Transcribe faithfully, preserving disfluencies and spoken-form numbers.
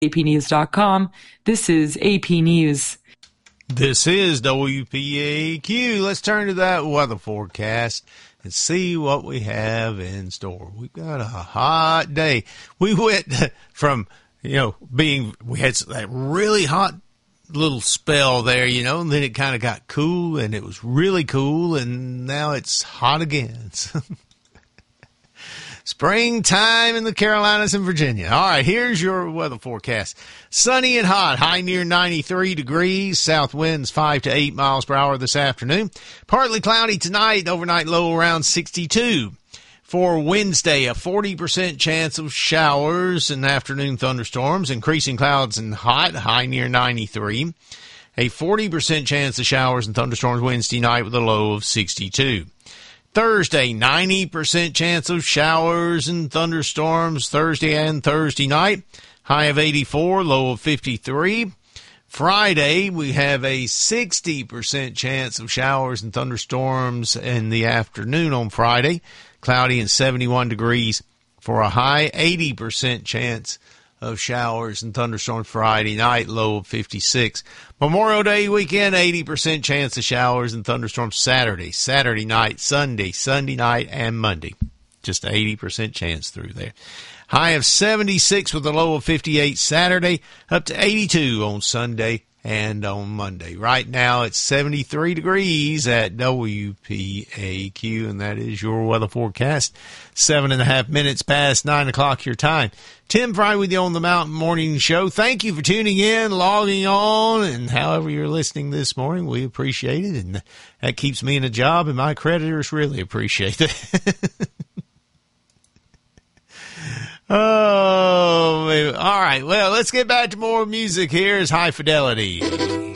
A P news dot com. This is A P News. This is W P A Q. Let's turn to that weather forecast and see what we have in store. We've got a hot day. We went from, you know, being, we had that really hot little spell there, you know, and then it kind of got cool and it was really cool and now it's hot again. Springtime in the Carolinas and Virginia. All right, here's your weather forecast. Sunny and hot, high near ninety-three degrees. South winds five to eight miles per hour this afternoon. Partly cloudy tonight, overnight low around sixty-two. For Wednesday, a forty percent chance of showers and afternoon thunderstorms. Increasing clouds and hot, high near ninety-three. A forty percent chance of showers and thunderstorms Wednesday night with a low of sixty-two. Thursday, ninety percent chance of showers and thunderstorms Thursday and Thursday night. High of eighty-four, low of fifty-three. Friday, we have a sixty percent chance of showers and thunderstorms in the afternoon on Friday. Cloudy and seventy-one degrees for a high. eighty percent chance of showers and thunderstorms Friday night, low of fifty-six. Memorial Day weekend, eighty percent chance of showers and thunderstorms Saturday, Saturday night, Sunday, Sunday night, and Monday. Just eighty percent chance through there. High of seventy-six with a low of fifty-eight Saturday, up to eighty-two on Sunday and on Monday. Right now it's seventy-three degrees at W P A Q, and that is your weather forecast. Seven and a half minutes past nine o'clock your time. Tim Fry with you on the Mountain Morning Show. Thank you for tuning in, logging on, and however you're listening this morning, we appreciate it, and that keeps me in a job, and my creditors really appreciate it. Oh, all right. Well, let's get back to more music. Here's High Fidelity.